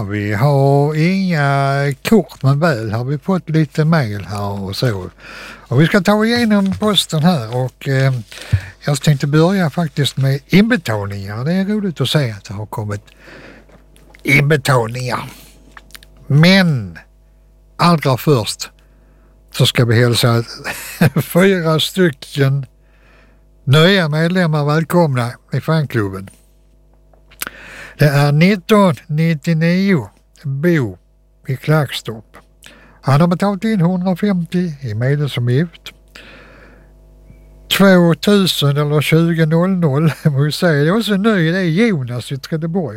Vi har inga kort, men väl har vi fått lite mejl här och så. Och vi ska ta igenom posten här och jag tänkte börja faktiskt med inbetalningar. Det är roligt att se att det har kommit inbetalningar. Men allra först så ska vi hälsa 4 stycken nya medlemmar välkomna i fanklubben. Det är 1999 Bo i Klackstorp. Han har betalat in 150 i medlemsavgift. 2000 eller 2000 må säga. Det är också ny, det är Jonas i Trelleborg.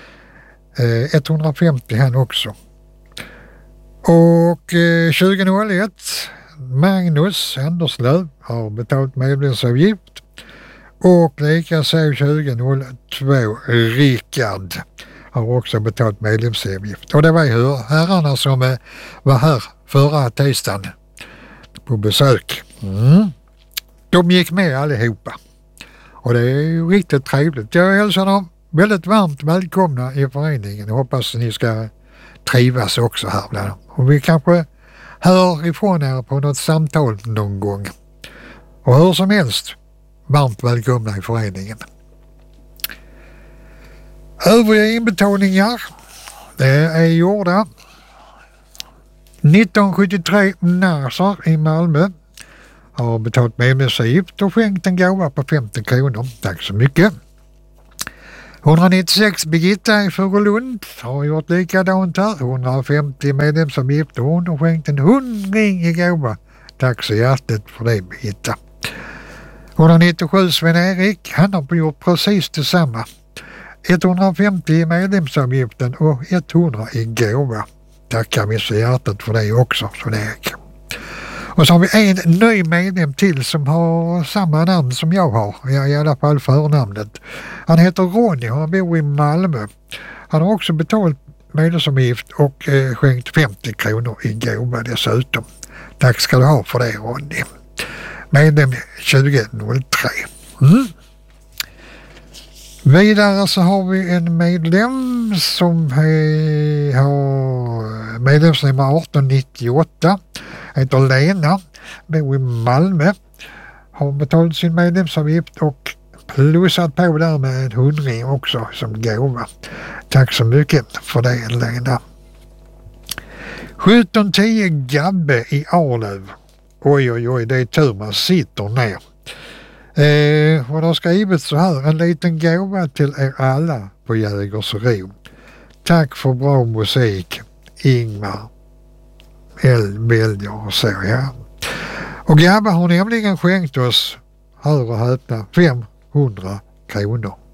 150 han också. Och 2001 Magnus Anderslöv har betalat medlemsavgift. Och likaså 2002 Rickard har också betalat medlemsavgift. Och det var ju herrarna som var här förra tisdagen på besök. De gick med allihopa. Och det är ju riktigt trevligt. Jag hälsar dem väldigt varmt välkomna i föreningen och hoppas att ni ska trivas också här bland dem. Och vi kanske hör ifrån er på något samtal någon gång. Och hur som helst, varmt välkomna i föreningen. Övriga inbetalningar, det är gjorda. 1973 Narsar i Malmö har betalat medlemsavgift och skänkt en gåva på 50 kronor. Tack så mycket. 196 Birgitta i Furulund har gjort likadant här. 150 medlemsavgift och hon har skänkt en 100 i gåva. Tack så hjärtligt för det, Birgitta. 197 Sven-Erik, han har gjort precis detsamma. 150 i medlemsavgiften och 100 i gåva. Tackar vi så hjärtat för det också, Sven-Erik. Och så har vi en ny medlem till som har samma namn som jag har, i alla fall förnamnet. Han heter Ronny och han bor i Malmö. Han har också betalat medlemsavgift och skänkt 50 kronor i gåva dessutom. Tack ska du ha för det, Ronny. Medlem 2003. Vidare så har vi en medlem som har medlemsnummer 1898. Heter Lena, bor i Malmö. Har betalat sin medlemsavgift och plussat på där med en 100 också som gåva. Tack så mycket för det, Lena. 1710 Gabbe i Arlöv. Oj, det är tur man sitter ner. Och det har skrivit så här: en liten gåva till er alla på Jägersro. Tack för bra musik, Ingmar Belger och så, ja. Och Gabbe har nämligen skänkt oss, hör och häpna, 500 kronor.